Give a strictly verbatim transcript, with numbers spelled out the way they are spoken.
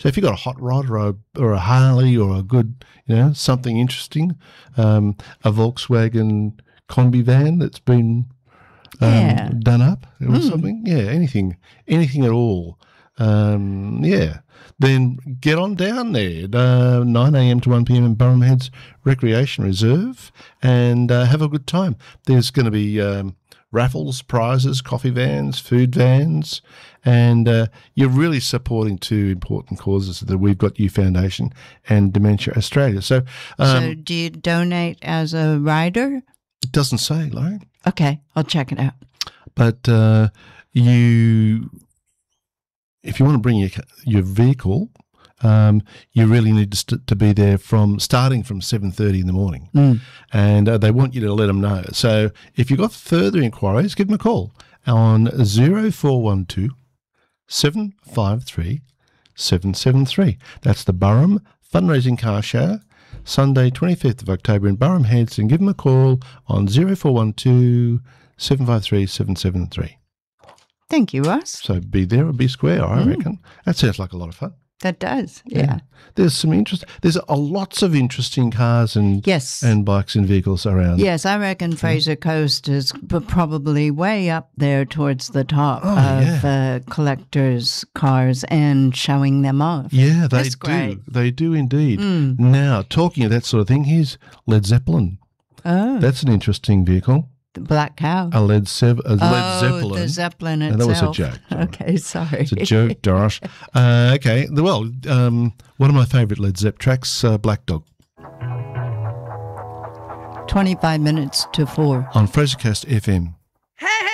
So if you've got a hot rod or a, or a Harley or a good, you know, something interesting, um, a Volkswagen Combi van that's been um, Yeah. done up or Mm. something, yeah, anything, anything at all, um, yeah, then get on down there, uh, nine a.m. to one p.m. in Burham Heads Recreation Reserve, and uh, have a good time. There's going to be um, raffles, prizes, coffee vans, food vans, and uh, you're really supporting two important causes, the We've Got You Foundation and Dementia Australia. So, um, so do you donate as a rider? it doesn't say, Laurie, Okay, I'll check it out. but uh, you, if you want to bring your your vehicle, um, you really need to, st- to be there from starting from seven thirty in the morning, Mm. and uh, they want you to let them know. So if you've got further inquiries, give them a call on zero four one two seven five three seven seven three. That's the Burham Fundraising Car Show, Sunday twenty-fifth of October in Burham Heads, and give them a call on zero four one two seven five three seven seven three. Thank you, Ross. So be there or be square, I Mm. reckon. That sounds like a lot of fun. That does, yeah. There's some interest. There's a, lots of interesting cars and Yes. and bikes and vehicles around. Yes, I reckon Fraser Coast is p- probably way up there towards the top Oh, of yeah. uh, collectors' cars and showing them off. Yeah, they That's do. great. They do indeed. Mm. Now, talking of that sort of thing, here's Led Zeppelin. Oh, That's an interesting vehicle. the Black Cow. A Led, Zepp- a Led oh, Zeppelin. the Zeppelin No, itself. that was a joke. Sorry. Okay, sorry. It's a joke, Dorosh. Uh, okay, well, um, one of my favourite Led Zepp tracks, uh, Black Dog, twenty-five minutes to four. on Fraser Coast F M.